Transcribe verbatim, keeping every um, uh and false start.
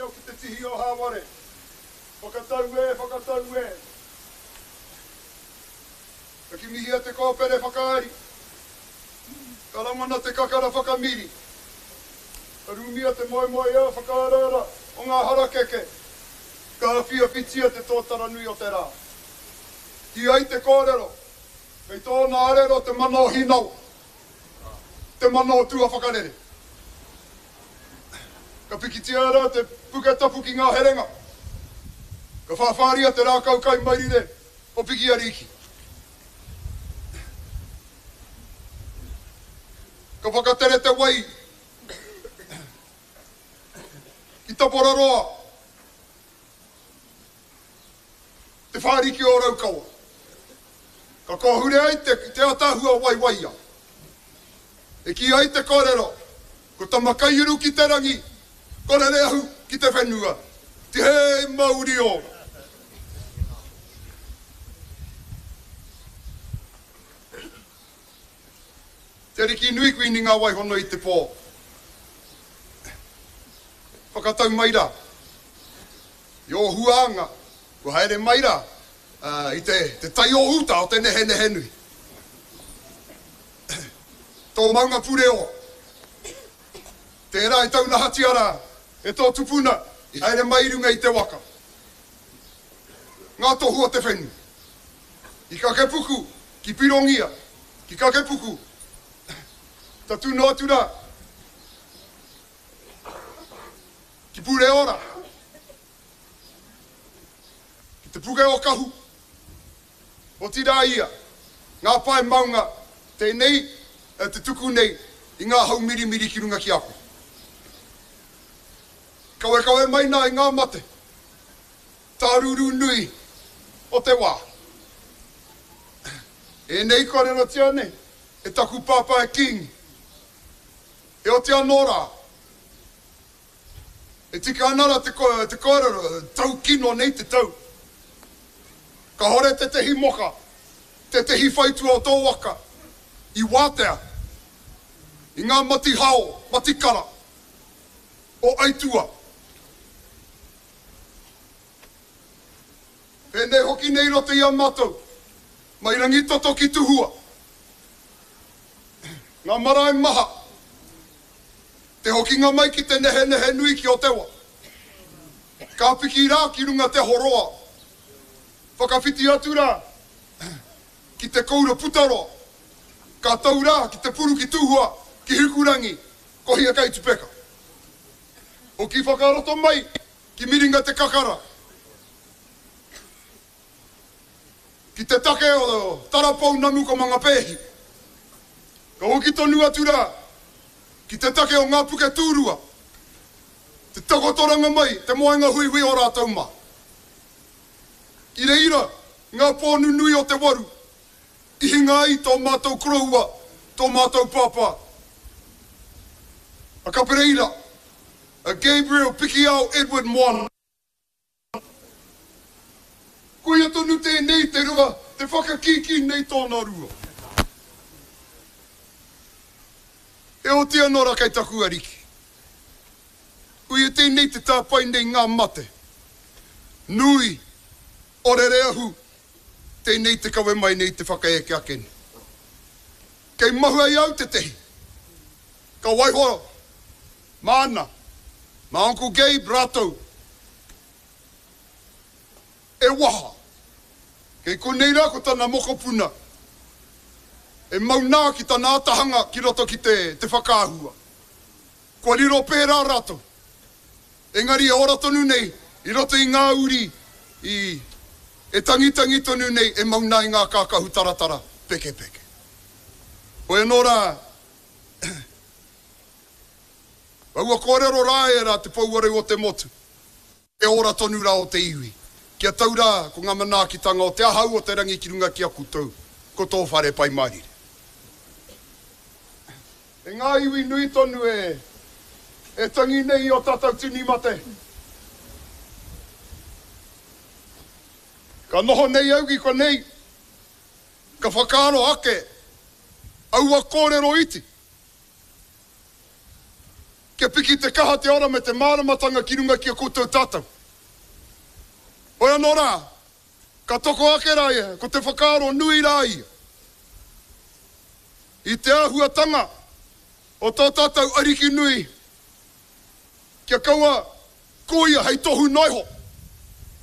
kōrero ki te tihi o Haware. Whakatau e, whakatau e. Ka ki mihia te kōpere whakaari. Ka ramana te kakara whakamiri. Ka rumia te moe moe ea whakaarara o ngā harakeke. Ka awhia whitia te tōtara nui o te rā. Ki ai te kōrero. Kei tōna arero te mana o hinau. Te mana o tua whakarere. Ka pikitia ara te puke tapu ki ngā herenga. Ka whawharia te rākau kai mairire o piki ariki. Ka whakatere te wai. Ki tapora te whariki o raukaua. Ka kohure ai te, te atahua wai waia. E ki ai te kōrero. Ko tamakai iru ki te rangi. Kōrere ahu ki te whenua. Te hei mauri o. Te riki nui kui ni ngā waihono i te pō. Whakatau maira. I o huanga. Ko haere maira. Uh, I te, te tai o uta o te nehe nehe nui. Tō maunga pure o. Te era e tauna hati ara. E tō tupuna. Haere mairunga i te waka. Ngā tohu o te whenu. I ka kepuku. Ki pirongia. Ki ka kepuku. Ta tūno atura. Ki pure ora. Ki te puke o kahu. O tira ia. Ngā pae maunga. Te nei, te tuku nei. I ngā hau miri miri ki runga ki aku. Kaue kaue maina i ngā mate. Tāruru nui. O te wā. E nei kōrero tia nei. E taku pāpā e king. E o te anora. E tika anara te, ko, te kōrero, tau kino nei te tau. Ka hore te tehi moka, te tehi whaitua o tō waka, i wātea, i ngā mati hao, mati kara, o aitua. E nei hoki nei roto i a mātou, mai rangi toto ki tuhua. Ngā marae maha, te hoki ngā mai ki te nehe nehe nui ki o tewa. Ka piki rā ki runga te horoa. Whakawhiti atu rā. Ki te koura putaro. Ka tau rā ki te puru ki tuhua. Ki hukurangi. Kohi a kai tupeka. O ki whakaroto mai. Ki miringa te kakara. Ki te take o tarapau namu ko mga pehi. Ka hoki tonu atu rā. Ki te take o ngā puke tūrua. Te takotoranga mai, te moenga hui hui o rātau mā. I reira, ngā pōnu nui o te waru. I hinga ai tō mātou kroua, tō mātou pāpā. A kapereira, a Gabriel Pikiao Edward Moana. Koe atonu te nei te rua, te whakakiki nei tōna rua. E o tia nora kai taku ariki. Ui e tēnei te tāpai nei ngā mate. Nui, orere ahu, tēnei te kawe mai nei te whakaeke akeni. Kei mahu ai au te tehi. Ka waiho, mana, ma Uncle Gabe rātou. E waha. Kei konei rā ko tana moko puna. E maunā ki tana atahanga ki roto ki te, te whakaahua. Kua riro pērā rato. Engari e ora tonu nei, i roto i ngā uri, i e tangitangi tonu nei, e maunā i ngā kākahu taratara, peke peke. O e nora, aua kōrero rā e rā te pauare o te motu. E ora tonu rā o te iwi. Kia tau rā ko ngā manaakitanga o te ahau o te rangi ki runga ki a koutou, ko tō whare pai marire. E ngā iwi nui tonu e, e tangi nei o tātou tini mate. Ka noho nei auki ko nei, ka whakaaro ake, aua kōrero iti. Kia piki te kaha te ora me te māramatanga ki runga ki a koutou tātou. Oi anō rā, ka toko ake rā ia, ko te whakaaro nui rā ia. I te āhuatanga o tō tātou ariki nui, kia kaua koia hei tohu naiho.